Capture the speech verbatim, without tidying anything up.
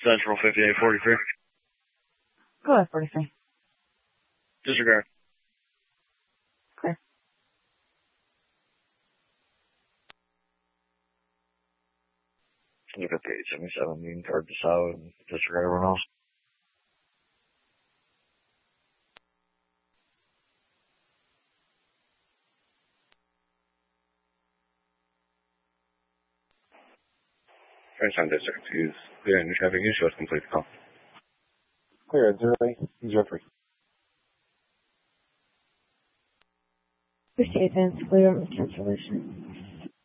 Central fifty-eight forty-three. Go ahead, forty-three. Disregard. Clear. Look at the eight seventy-seven, you can card this out and disregard everyone else. French on district, use clear and traffic issue, complete the call. Clear at zero eight zero three. fifty-eight minutes, clear, cancellation.